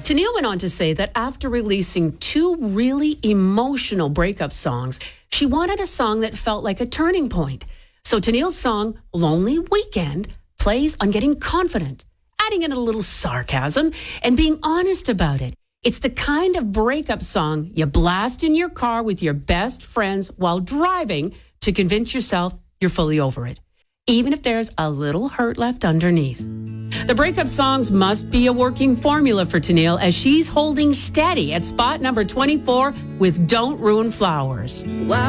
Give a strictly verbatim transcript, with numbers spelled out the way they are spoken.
Tenille went on to say that after releasing two really emotional breakup songs, she wanted a song that felt like a turning point. So Tenille's song, Lonely Weekend, plays on getting confident, adding in a little sarcasm and being honest about it. It's the kind of breakup song you blast in your car with your best friends while driving to convince yourself you're fully over it, even if there's a little hurt left underneath. The breakup songs must be a working formula for Tenille as she's holding steady at spot number twenty-four with Don't Ruin Flowers. Wow.